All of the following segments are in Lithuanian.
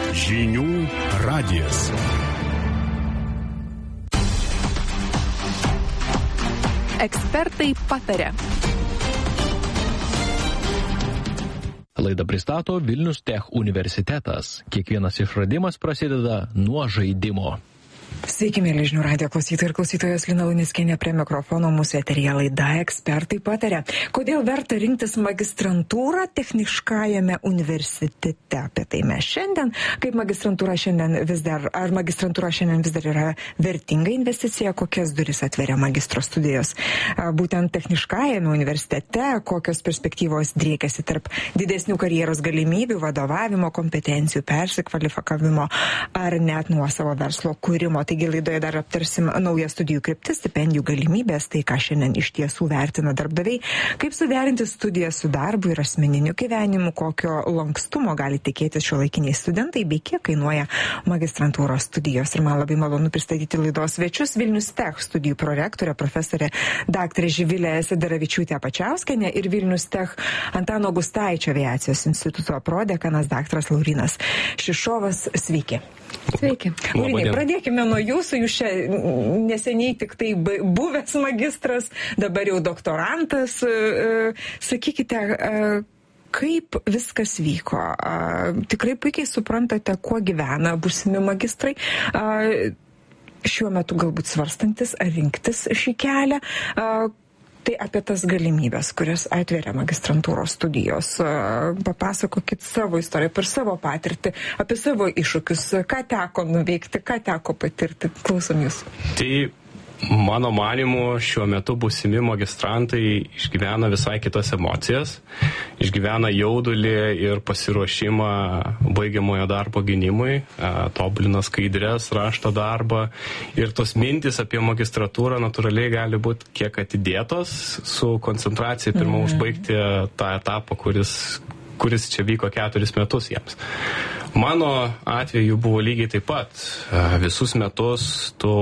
Žinių radijas. Ekspertai pataria. Laidą pristato Vilnius Tech universitetas. Kiekvienas išradimas prasideda nuo žaidimo. Sveiki, mėly Žinių radijo klausytojai ir klausytojos, Lina Luneckienė prie mikrofono, mūsų eteryje laida Ekspertai pataria. Kodėl verta rinktis magistrantūrą techniškajame universitete? Apie tai mes šiandien, kaip magistrantūra šiandien vis dar yra vertinga investicija, kokias duris atveria magistro studijos. Būtent techniškajame universitete, kokios perspektyvos driekiasi tarp didesnių karjeros galimybių, vadovavimo, kompetencijų, persikvalifikavimo ar net nuosavo verslo kūrimo. Taigi laidoje dar aptarsim naują studijų kryptis, stipendijų galimybės, tai ką šiandien iš tiesų vertina darbdaviai, kaip suderinti studijas su darbu ir asmeniniu gyvenimu, kokio lankstumo gali tikėtis šiuolaikiniai studentai, bei kiek kainuoja magistrantūros studijos. Ir man labai malonu pristatyti laidos svečius Vilnius Tech studijų prorektorė, profesorė daktarė Živilė Sidaravičiūtė Pačiauskienė ir Vilnius Tech Antano Gustaičio aviacijos instituto prodekanas daktaras Laurynas Šišovas. Sveiki. Sveiki. Laurinai, pradėkime nuo jūsų. Jūs čia neseniai tik tai buvęs magistras, dabar jau doktorantas. Sakykite, kaip viskas vyko? Tikrai puikiai suprantate, kuo gyvena būsimi magistrai? Šiuo metu galbūt svarstantis ar rinktis šį kelią. Tai apie tas galimybės, kurias atveria magistrantūros studijos. Papasakokit savo istoriją, per savo patirtį, apie savo iššūkius, ką teko nuveikti, ką teko patirti. Klausom jūs. Tai mano manymu šiuo metu būsimi magistrantai išgyvena visai kitas emocijas, išgyvena jaudulį ir pasiruošimą baigiamojo darbo gynimui, tobulina skaidres, rašto darbą ir tos mintis apie magistratūrą natūraliai gali būti kiek atidėtos su koncentracija pirmą užbaigti tą etapą, kuris čia vyko 4 metus jiems. Mano atveju buvo lygiai taip pat. Visus metus tu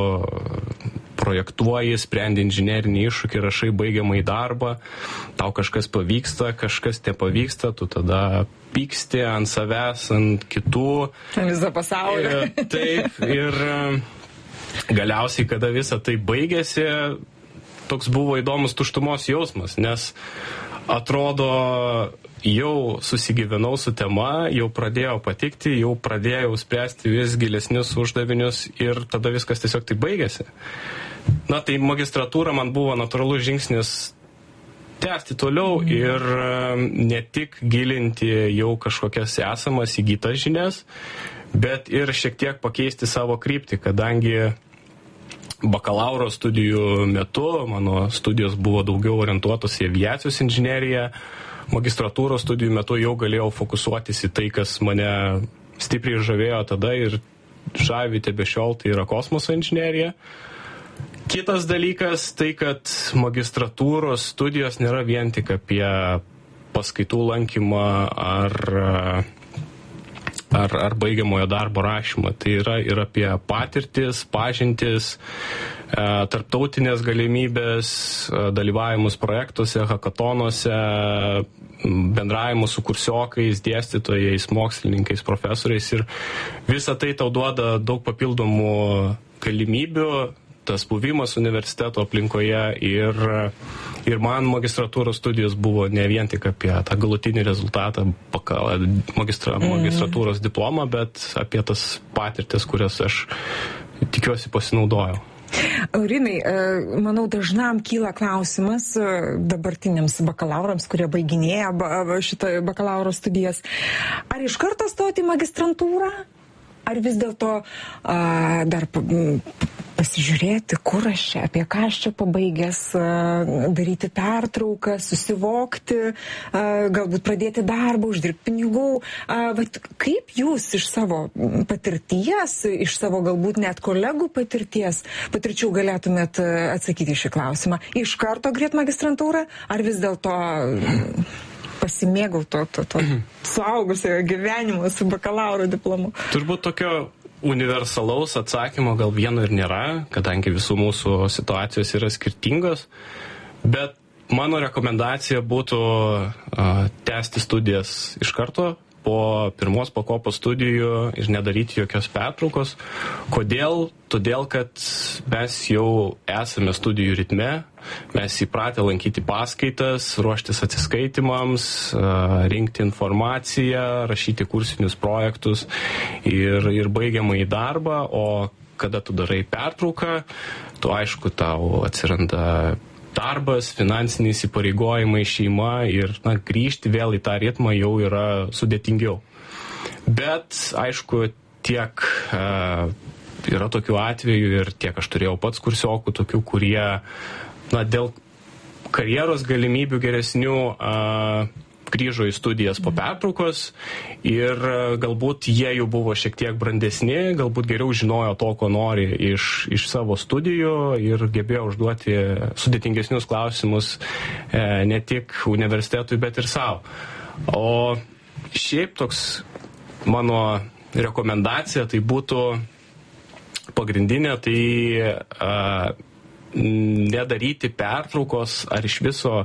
projektuoji, sprendi inžinerinį iššūkį, rašai baigiamąjį darbą, tau kažkas pavyksta, kažkas nepavyksta, tu tada pyksti ant savęs, ant kitų. Visą pasaulį. Taip, ir galiausiai, kada visa tai baigėsi, toks buvo įdomus tuštumos jausmas, nes atrodo, jau susigyvenau su tema, jau pradėjau patikti, jau pradėjau spręsti vis gilesnius uždavinius ir tada viskas tiesiog tai baigėsi. Na, tai magistratūra man buvo natūralus žingsnis tęsti toliau ir ne tik gilinti jau kažkokias esamas įgytas žinias, bet ir šiek tiek pakeisti savo kryptį, kadangi bakalauro studijų metu mano studijos buvo daugiau orientuotos į aviacijos inžineriją, magistratūros studijų metu jau galėjau fokusuotis į tai, kas mane stipriai žavėjo tada ir žavi tebe šiol, tai yra kosmoso inžinerija. Kitas dalykas tai, kad magistratūros studijos nėra vien tik apie paskaitų lankymą ar baigiamojo darbo rašymą. Tai yra ir apie patirtis, pažintis, tarptautinės galimybės, dalyvavimus projektuose, hakatonuose, bendravimus su kursiokais, dėstytojais, mokslininkais, profesoriais ir visa tai tau duoda daug papildomų galimybių, tas buvimas universiteto aplinkoje ir man magistratūros studijos buvo ne vien tik apie tą galutinį rezultatą, magistratūros diplomą, bet apie tas patirtis, kurias aš tikiuosi pasinaudojau. Laurinai, manau, dažnam kyla klausimas dabartiniams bakalaurams, kurie baiginėja šitą bakalauro studijas. Ar iš karto stoti į magistrantūrą? Ar vis dėlto dar pasižiūrėti, kur aš čia, apie ką aš čia pabaigęs, daryti pertrauką, susivokti, galbūt pradėti darbą, uždirbti pinigų. Kaip jūs iš savo patirties, iš savo galbūt net kolegų patirčių galėtumėt atsakyti šį klausimą? Iš karto greit magistrantūrą, ar vis dėlto pasimėgau to suaugusiojo gyvenimo su bakalauro diplomu? Turbūt tokio universalaus atsakymo gal vieno ir nėra, kadangi visų mūsų situacijos yra skirtingos, bet mano rekomendacija būtų tęsti studijas iš karto po pirmos pakopos studijų ir nedaryti jokios pertraukos. Kodėl? Todėl, kad mes jau esame studijų ritme, mes įpratę lankyti paskaitas, ruoštis atsiskaitimams, rinkti informaciją, rašyti kursinius projektus ir baigiamąjį darbą, o kada tu darai pertrauką, tu aišku, tau atsiranda darbas, finansiniai įsipareigojimai, šeima ir grįžti vėl į tą ritmą jau yra sudėtingiau. Bet, aišku, tiek yra tokių atvejų ir tiek aš turėjau pats kursiokų, tokių, kurie dėl karjeros galimybių geresnių grįžo į studijas po pertraukos ir galbūt jie jau buvo šiek tiek brandesni, galbūt geriau žinojo to, ko nori iš savo studijų ir gebėjo užduoti sudėtingesnius klausimus ne tik universitetui, bet ir savo. O šiaip toks mano rekomendacija tai būtų pagrindinė, tai nedaryti pertraukos ar iš viso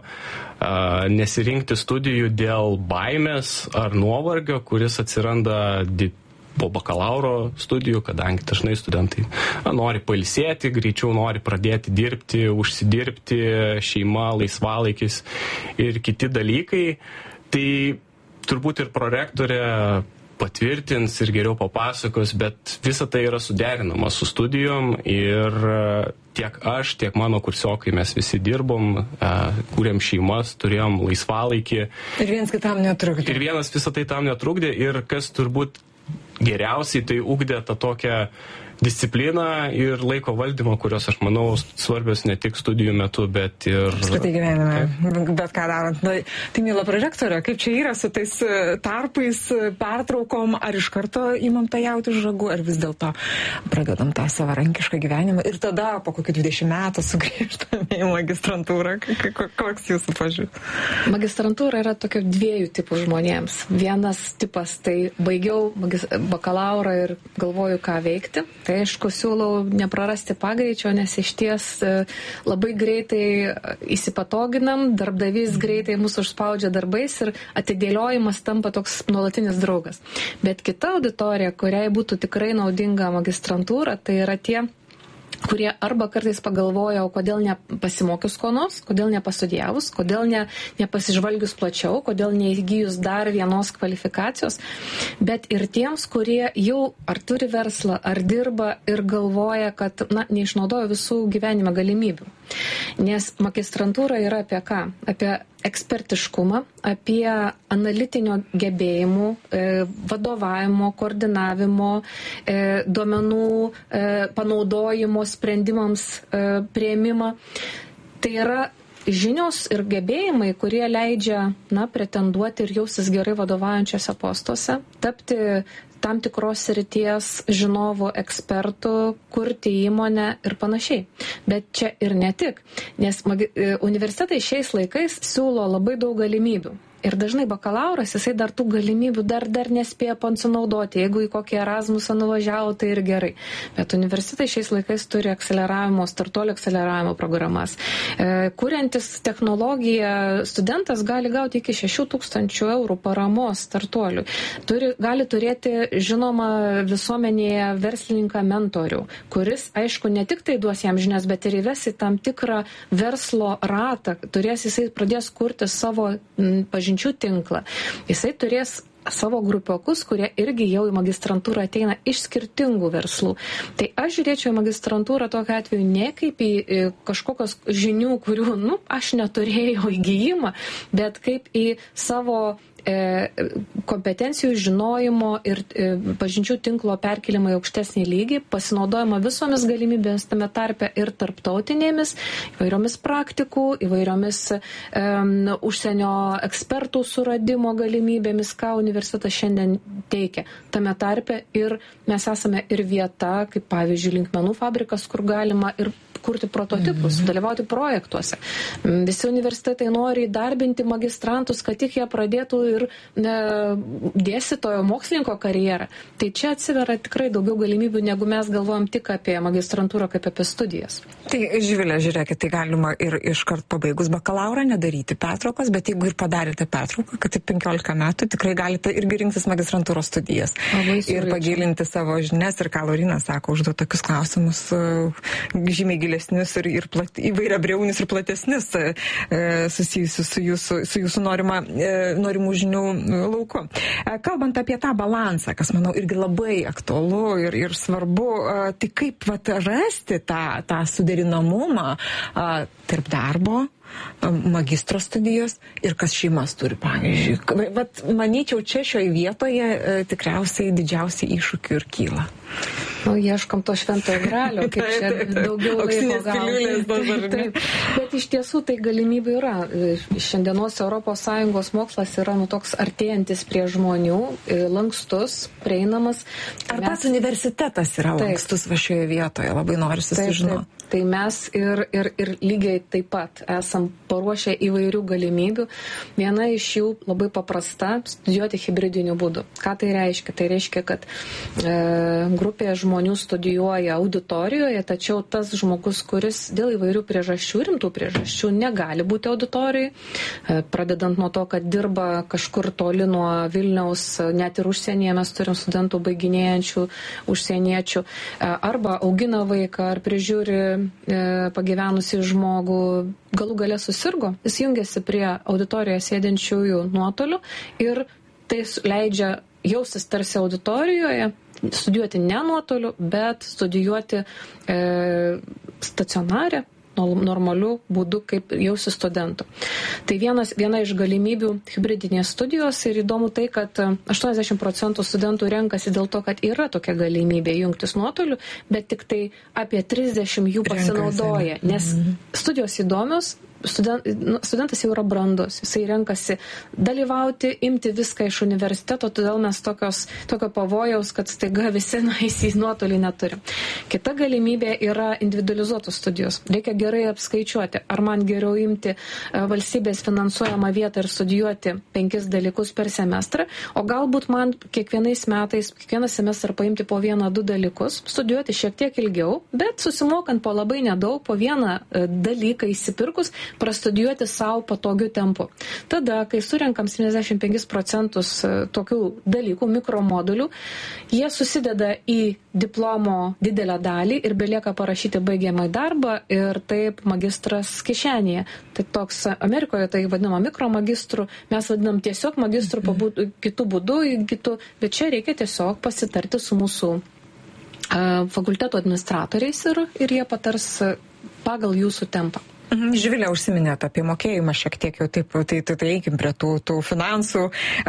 nesirinkti studijų dėl baimės ar nuovargio, kuris atsiranda po bakalauro studijų, kadangi dažnai studentai nori pailsėti, greičiau nori pradėti dirbti, užsidirbti, šeima, laisvalaikis ir kiti dalykai. Tai turbūt ir prorektorė patvirtins ir geriau papasakos, bet visa tai yra suderinama su studijom ir tiek aš, tiek mano kursiokai mes visi dirbom, kūrėm šeimas, turėjom laisvalaikį. Ir vienas kitam netrukdė. Ir vienas visą tai tam netrukdė ir kas turbūt geriausiai tai ugdė tą tokią discipliną ir laiko valdymą, kurios, aš manau, svarbios ne tik studijų metu, bet ir apskritai gyvenime, bet ką darant. Tai mėla prorektorė, kaip čia yra su tais tarpais, pertraukom, ar iš karto imam tą jautį už ragų, ar vis dėlto pradedam tą savarankišką gyvenimą ir tada po kokį 20 metų sugrįžtame į magistrantūrą. Koks jūsų požiūris? Magistrantūra yra tokio dviejų tipų žmonėms. Vienas tipas, tai baigiau bakalaurą ir galvoju, ką veikti. Tai aišku, siūlau neprarasti pagreičio, nes iš ties labai greitai įsipatoginam, darbdavys greitai mūsų užspaudžia darbais ir atidėliojimas tampa toks nuolatinis draugas. Bet kita auditorija, kuriai būtų tikrai naudinga magistrantūra, tai yra tie, kurie arba kartais pagalvoja, o kodėl nepasimokius ko nors, kodėl nepastudijavus, kodėl nepasižvalgius plačiau, kodėl neįgijus dar vienos kvalifikacijos, bet ir tiems, kurie jau ar turi verslą, ar dirba ir galvoja, kad neišnaudoja visų gyvenimo galimybių. Nes magistrantūra yra apie ką? Apie ekspertiškumą, apie analitinio gebėjimų, vadovavimo, koordinavimo, duomenų panaudojimo sprendimams priėmimą. Tai yra žinios ir gebėjimai, kurie leidžia pretenduoti ir jaustis gerai vadovaujančiose postuose, tapti tam tikros srities žinovo ekspertų, kurti įmonę ir panašiai. Bet čia ir ne tik, nes universitetai šiais laikais siūlo labai daug galimybių. Ir dažnai bakalauras, jisai dar tų galimybių dar nespėja pasinaudoti. Jeigu į kokį Erasmusą nuvažiavo, tai ir gerai. Bet universitetai šiais laikais turi startuolių akceleravimo programas. Kuriantis technologiją, studentas gali gauti iki 6,000 eurų paramos startuoliui. Gali turėti, žinoma, visuomenėje verslininką mentorių, kuris, aišku, ne tik tai duos jam žinias, bet ir įves į tam tikrą verslo ratą. Jisai pradės kurti savo pažinčių tinklą. Jisai turės savo grupiokus, kurie irgi jau į magistrantūrą ateina iš skirtingų verslų. Tai aš žiūrėčiau į magistrantūrą tokiu atveju ne kaip į kažkokios žinių, kurių, aš neturėjau įgijimą, bet kaip į savo kompetencijų žinojimo ir pažinčių tinklo perkelimą į aukštesnį lygį, pasinaudojama visomis galimybėmis tame tarpe ir tarptautinėmis, įvairiomis praktikų, įvairiomis užsienio ekspertų suradimo galimybėmis, ką universitetas šiandien teikia. Tame tarpe ir mes esame ir vieta, kaip pavyzdžiui, linkmenų fabrikas, kur galima ir kurti prototipus, dalyvauti projektuose. Visi universitetai nori įdarbinti magistrantus, kad tik jie pradėtų ir dėstytojo mokslininko karjerą. Tai čia atsiveria tikrai daugiau galimybių, negu mes galvojam tik apie magistrantūrą, kaip apie studijas. Tai, Živilė, žiūrėkit, tai galima ir iškart pabaigus bakalaurą nedaryti pertraukos, bet jeigu ir padarėte pertrauką, kad 15 metų, tikrai galite irgi rinktis magistrantūros studijas. Ir pagilinti savo žinias, ir ką Lauryna sako, užduoti tokius klausimus žymiai gilesnius ir įvairiabriaunius ir platesnius susijusius su jūsų norimų žinių lauku. Kalbant apie tą balansą, kas, manau, irgi labai aktualu ir svarbu, tai kaip rasti tą suderinamumą tarp darbo, magistro studijos ir kas šeimas turi, pavyzdžiui. Manyčiau, čia šioje vietoje tikriausiai didžiausiai iššūkių ir kyla. Ieškom to šventojo gralio, kaip čia daugiau laiko gauti. Taip. Bet iš tiesų tai galimybė yra. Šiandienos ES mokslas yra toks artėjantis prie žmonių, lankstus, prieinamas. Ar pats universitetas yra lankstus šioje vietoje? Labai noriu susižinoti. Tai mes ir lygiai taip pat esam paruošę įvairių galimybių. Viena iš jų labai paprasta - studijuoti hibridiniu būdu. Ką tai reiškia? Tai reiškia, kad grupė žmonių studijuoja auditorijoje, tačiau tas žmogus, kuris dėl įvairių priežasčių, rimtų priežasčių, negali būti auditorijai, pradedant nuo to, kad dirba kažkur toli nuo Vilniaus, net ir užsienyje mes turim studentų baiginėjančių užsieniečių, arba augina vaiką, ar prižiūri pagyvenusi žmogų, galų gale susirgo, jis jungiasi prie auditorijoje sėdinčiųjų nuotoliu ir tai leidžia jaustis tarsi auditorijoje, studijuoti ne nuotoliu, bet studijuoti stacionare, normaliu būdu, kaip jausi studentų. Tai viena iš galimybių hibridinės studijos ir įdomu tai, kad 80% studentų renkasi dėl to, kad yra tokia galimybė jungtis nuotoliu, bet tik tai apie 30 jų pasinaudoja, nes studijos įdomios, studentas jau yra brandus, jisai renkasi dalyvauti, imti viską iš universiteto, todėl mes tokio pavojaus, kad staiga visi nueis į nuotolį neturim. Kita galimybė yra individualizuotos studijos. Reikia gerai apskaičiuoti, ar man geriau imti valstybės finansuojamą vietą ir studijuoti 5 dalykus per semestrą, o galbūt man kiekvieną semestrą paimti po 1-2 dalykus, studijuoti šiek tiek ilgiau, bet susimokant po labai nedaug, po vieną dalyką įsipirkus, prastudijuoti savo patogiu tempu. Tada, kai surenkam 75% tokių dalykų, mikromodulių, jie susideda į diplomo didelę dalį ir belieka parašyti baigiamąjį darbą ir taip magistras kišenėje. Tai toks Amerikoje tai vadinama mikromagistru, mes vadinam tiesiog magistru kitų būdų, bet čia reikia tiesiog pasitarti su mūsų fakulteto administratoriais ir jie patars pagal jūsų tempą. Živilė, užsiminėt apie mokėjimą šiek tiek jau taip, tai eikim prie tų finansų.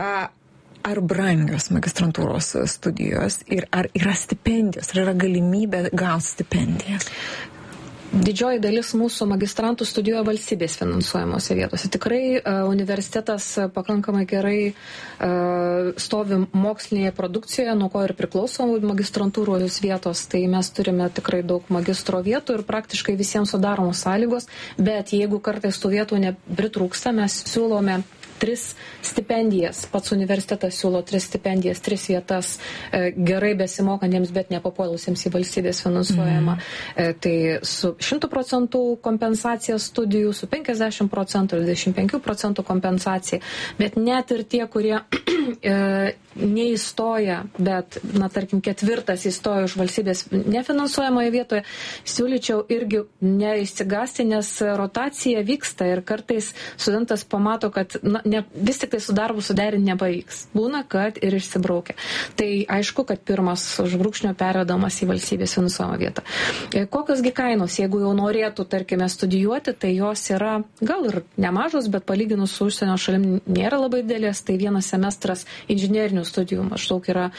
Ar brangios magistrantūros studijos ir ar yra stipendijos, ar yra galimybė gauti stipendijas? Didžioji dalis mūsų magistrantų studijuoja valstybės finansuojamose vietose. Tikrai universitetas pakankamai gerai stovi mokslinėje produkcijoje, nuo ko ir priklauso magistrantūros vietos. Tai mes turime tikrai daug magistro vietų ir praktiškai visiems sudaromos sąlygos, bet jeigu kartais tų vietų nepritrūksta, mes siūlome 3 stipendijas. Pats universitetas siūlo 3 stipendijas, 3 vietas gerai besimokantiems, bet nepapuolusiems į valstybės finansuojamą. Tai su 100% kompensacija studijų, su 50% ir 25% kompensacija. Bet net ir tie, kurie neįstoja, bet, tarkim, 4 įstoja už valstybės nefinansuojamoje vietoje, siūlyčiau irgi neįsigasti, nes rotacija vyksta ir kartais studentas pamato, kad vis tik tai su darbu suderinti nepavyks. Būna, kad ir išsibraukia. Tai aišku, kad pirmas užbrūkšnio pervedamas į valstybės finansuojamą vietą. Kokiosgi kainos, jeigu jau norėtų, tarkime, studijuoti, tai jos yra gal ir nemažos, bet palyginus su užsienio šalim nėra labai didelės. Tai vienas semestras inžinerinių studijų maždaug yra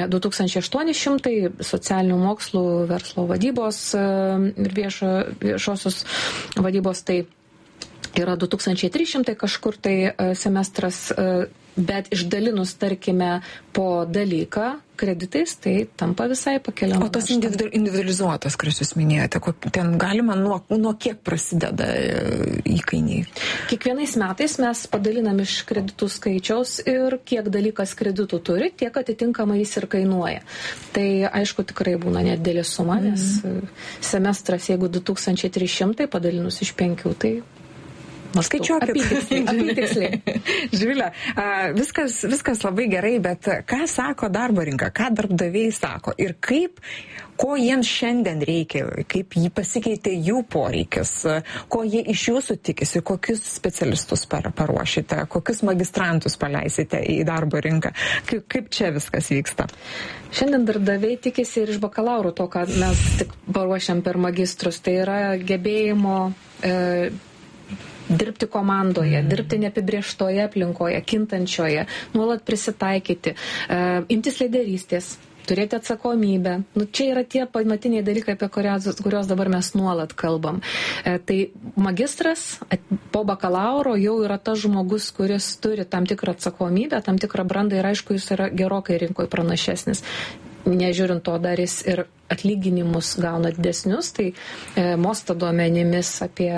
2800, socialinių mokslų, verslo vadybos ir viešosios vadybos tai yra 2300 kažkur tai semestras, bet išdalinus, tarkime, po dalyką kreditais, tai tampa visai pakeliama. O tas individualizuotas, kuris jūs minėjote, ten galima nuo kiek prasideda įkainiai? Kiekvienais metais mes padalinam iš kreditų skaičiaus ir kiek dalykas kreditų turi, tiek atitinkamai jis ir kainuoja. Tai aišku, tikrai būna nedidelė suma, nes semestras, jeigu 2300 padalinus iš 5, tai skaičiuokit. Apytiksliai. Živilė, viskas labai gerai, bet ką sako darbo rinka, ką darbdaviai sako ir ko jiems šiandien reikia, kaip jį pasikeitė jų poreikis, ko jie iš jūsų tikisi, kokius specialistus paruošite, kokius magistrantus paleisite į darbo rinką, kaip čia viskas vyksta? Šiandien darbdaviai tikisi ir iš bakalauro to, ką mes tik paruošiam per magistrus, tai yra gebėjimo dirbti komandoje, dirbti neapibrėžtoje aplinkoje, kintančioje, nuolat prisitaikyti, imtis lyderystės, turėti atsakomybę. Čia yra tie pamatiniai dalykai, apie kurios dabar mes nuolat kalbam. Tai magistras po bakalauro jau yra tas žmogus, kuris turi tam tikrą atsakomybę, tam tikrą brandą ir aišku, jis yra gerokai rinkoje pranašesnis. Nežiūrint to, dar jis ir atlyginimus gauna didesnius, tai Mosta duomenimis apie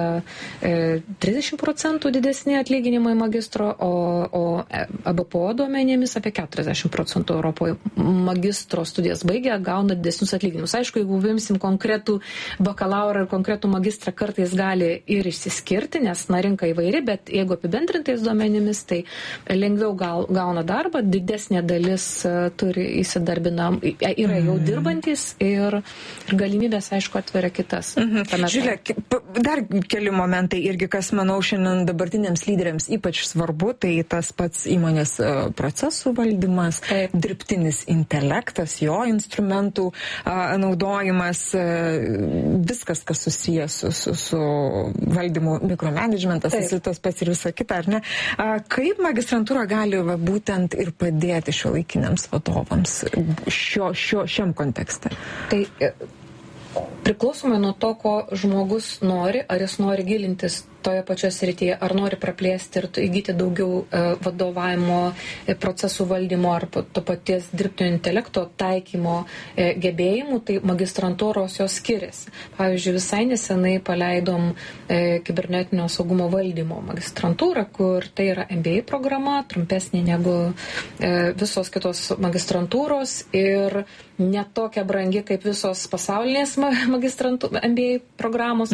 30% didesni atlyginimai magistro, o ABPO duomenimis apie 40% Europoje magistro studijas baigę gauna didesnius atlyginimus. Aišku, jeigu vimsim konkretų bakalaurą ir konkretų magistrą, kartais gali ir išsiskirti, nes rinka įvairi, bet jeigu apibendrintais duomenimis, tai lengviau gauna darbą, didesnė dalis turi įsidarbinam, yra jau dirbantis ir galimybės, aišku, atveria kitas. Žiūrėk, dar keli momentai irgi, kas, manau, šiandien dabartiniams lyderiams ypač svarbu, tai tas pats įmonės procesų valdymas, dirbtinis intelektas, jo instrumentų naudojimas, viskas, kas susijęs su valdymu, mikromanagementas, tas pats ir visa kita, ar ne? Kaip magistrantūra gali būtent ir padėti šiuolaikiniams vadovams šiam kontekste? Tai priklausomai nuo to, ko žmogus nori, ar jis nori gilintis toje pačioje srityje, ar nori praplėsti ir įgyti daugiau vadovavimo, procesų valdymo ar to paties dirbtinio intelekto taikymo gebėjimų, tai magistrantūros jos skiriasi. Pavyzdžiui, visai nesenai paleidom kibernetinio saugumo valdymo magistrantūrą, kur tai yra MBA programa, trumpesnė negu visos kitos magistrantūros ir netokia brangi kaip visos pasaulinės MBA programos.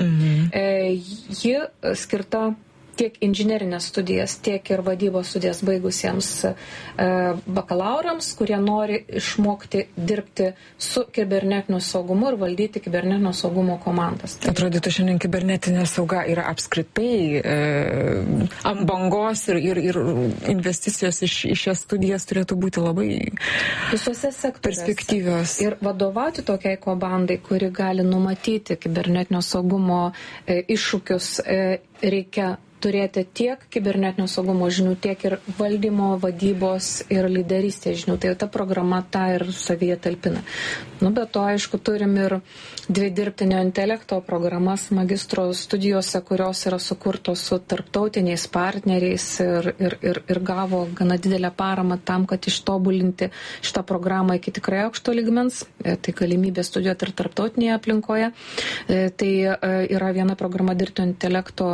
Ji skirta tiek inžinerinės studijas, tiek ir vadybos studijas baigusiems bakalaurams, kurie nori išmokti dirbti su kibernetiniu saugumu ir valdyti kibernetinio saugumo komandas. Atrodytų, šiandien kibernetinė sauga yra apskritai ant bangos ir investicijos iš šias studijas turėtų būti labai visose sektoriuose perspektyvios. Ir vadovauti tokiai komandai, kuri gali numatyti kibernetinio saugumo iššūkius, reikia turėti tiek kibernetinio saugumo žinių, tiek ir valdymo, vadybos ir lyderystės žinių. Tai ta programa tą ir savyje talpina. Bet to, aišku, turim ir 2 dirbtinio intelekto programas magistro studijose, kurios yra sukurtos su tarptautiniais partneriais ir gavo gana didelę paramą tam, kad ištobulinti šitą programą iki tikrai aukšto lygmens. Tai galimybė studijuoti ir tarptautinėje aplinkoje. Tai yra viena programa dirbtinio intelekto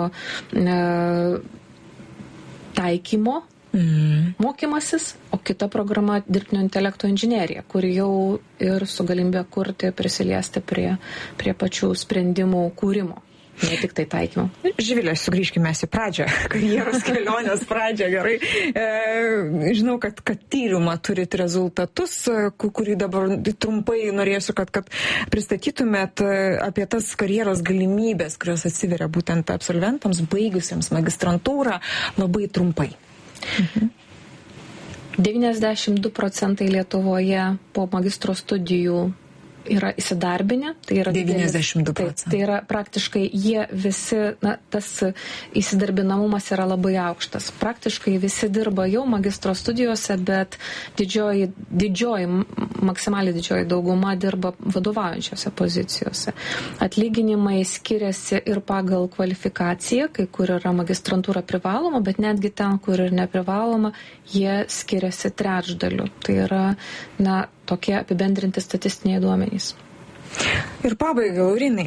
taikymo mokymasis, o kita programa dirbtinio intelekto inžinerija, kuri jau ir su galimybė kurti, prisiliesti prie pačių sprendimų kūrimo. Ne tik tai taikymo. Živilė, sugrįžkime į pradžią, karjeros kelionės pradžią, gerai. Žinau, kad tyrimą turit rezultatus, kurį dabar trumpai norėsiu, kad pristatytumėt apie tas karjeros galimybės, kurios atsiveria būtent absolventams, baigusiems magistrantūrą, labai trumpai. 92% Lietuvoje po magistro studijų yra įsidarbinę, tai yra 92%. Tai yra praktiškai jie visi, tas įsidarbinamumas yra labai aukštas. Praktiškai visi dirba jau magistro studijose, bet didžioji maksimaliai didžioji dauguma dirba vadovaujančiose pozicijose. Atlyginimai skiriasi ir pagal kvalifikaciją, kai kur yra magistrantūra privaloma, bet netgi ten, kur ir neprivaloma, jie skiriasi trečdaliu. Tai yra, tokie apibendrinti statistiniai duomenys. Ir pabaigai, Laurinai.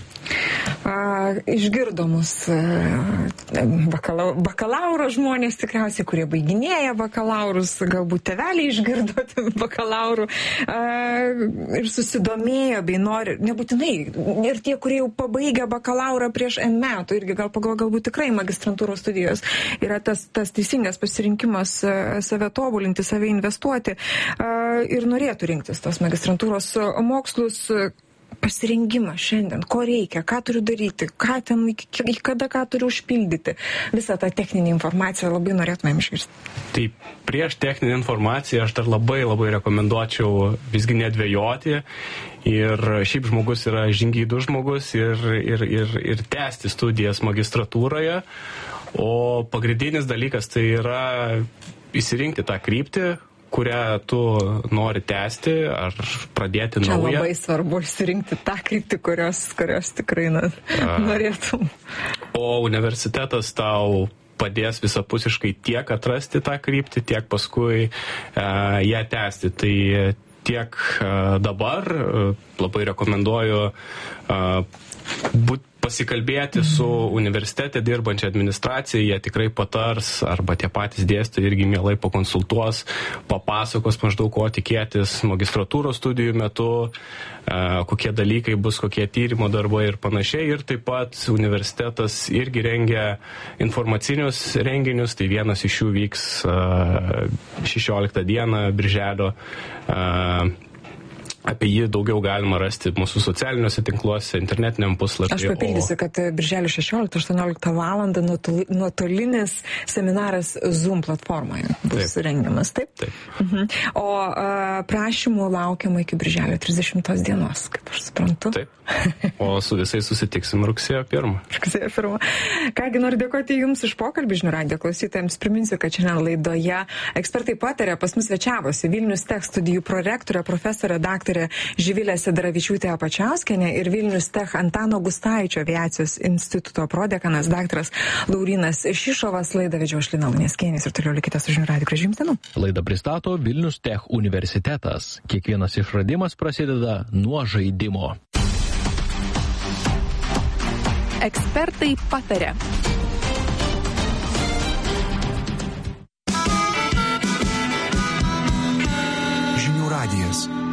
Išgirdo mus bakalauro žmonės tikriausiai, kurie baiginėja bakalaurus, galbūt tėveliai išgirdo bakalaurų ir susidomėjo bei nori, nebūtinai, ir tie, kurie jau pabaigė bakalaurą prieš N metų, irgi galbūt tikrai magistrantūros studijos yra tas teisingas pasirinkimas save tobulinti, save investuoti ir norėtų rinktis tos magistrantūros mokslus. Pasirengimą šiandien, ko reikia, ką turiu daryti, kada ką turiu užpildyti. Visą tą techninę informaciją labai norėtumėm išgirsti. Tai prieš techninę informaciją aš dar labai rekomenduočiau visgi nedvejoti. Ir šiaip žmogus yra žingeidus žmogus ir tęsti studijas magistratūroje. O pagrindinis dalykas tai yra įsirinkti tą kryptį, kurią tu nori tęsti ar pradėti naują. Čia labai svarbu išsirinkti tą kryptį, kurios tikrai norėtum. O universitetas tau padės visapusiškai tiek atrasti tą kryptį, tiek paskui ją tęsti. Tai tiek dabar labai rekomenduoju pasikalbėti su universitete dirbančia administracija, jie tikrai patars, arba tie patys dėstytojai irgi mielai pakonsultuos, papasakos maždaug ko tikėtis magistratūros studijų metu, kokie dalykai bus, kokie tyrimo darbai ir panašiai. Ir taip pat universitetas irgi rengia informacinius renginius, tai vienas iš jų vyks 16 dieną birželio. Apie jį daugiau galima rasti mūsų socialiniuose tinkluose, internetiniam puslapyje. Aš papildysiu, kad birželio 16-18 valandą nuotolinis seminaras Zoom platformoje bus rengiamas, taip? Taip. O prašymų laukiama iki birželio 30 dienos, kaip aš suprantu. Taip. O su visais susitiksim rugsėjo 1. Rugsėjo 1. Kągi, noriu dėkoti Jums už pokalbį, žinių radijo klausytojams. Priminsiu, kad šiandien laidoje ekspertai pataria, pas mus svečiavosi Vilnius Tech studijų prorektorė, profesorė daktarė Živilė Sedaravičiūtė Apačiauskienė ir Vilnius Tech Antano Gustaičio aviacijos instituto prodekanas daktaras Laurynas Šišovas. Laidą vedžiau aš Lina Luneckienė ir toliau likite su žinių radiju. Gražių Jums dienų. Laidą pristato Vilnius Tech universitetas. Kiekvienas išradimas prasideda nuo žaidimo. Ekspertai pataria. Žinių radijas.